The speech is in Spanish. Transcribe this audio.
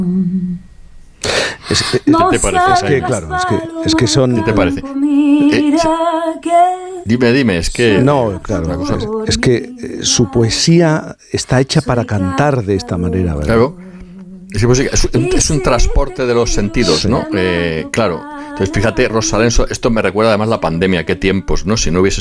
¿Qué te parece? Es que, claro, es que son... ¿Qué te parece? Dime, es que... No, claro, es que su poesía está hecha para cantar de esta manera, ¿verdad? Claro. Es un transporte de los sentidos, ¿no? Claro. Entonces, fíjate, Rosa Alonso, esto me recuerda además la pandemia, qué tiempos, ¿no? Si no hubiese